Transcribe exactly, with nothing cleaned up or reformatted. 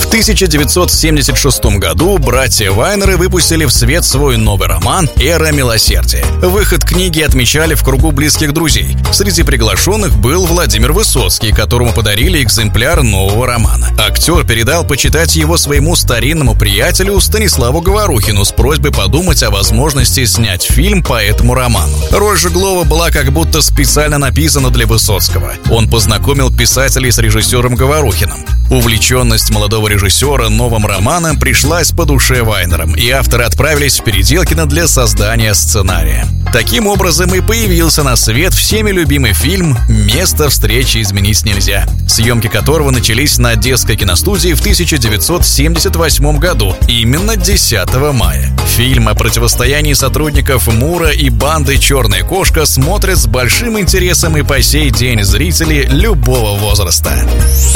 В тысяча девятьсот семьдесят шестом году братья Вайнеры выпустили в свет свой новый роман «Эра милосердия». Выход книги отмечали в кругу близких друзей. Среди приглашенных был Владимир Высоцкий, которому подарили экземпляр нового романа. Актер передал почитать его своему старинному приятелю Станиславу Говорухину с просьбой подумать о возможности снять фильм по этому роману. Роль Жеглова была как будто специально написана для Высоцкого. Он познакомил писателей с режиссером Говорухиным. Увлеченность молодого режиссера новым романом пришлась по душе Вайнерам, и авторы отправились в Переделкино для создания сценария. Таким образом и появился на свет всеми любимый фильм «Место встречи изменить нельзя», съемки которого начались на Одесской киностудии в тысяча девятьсот семьдесят восьмом году, именно десятого мая. Фильм о противостоянии сотрудников МУРа и банды «Черная кошка» смотрят с большим интересом и по сей день зрители любого возраста.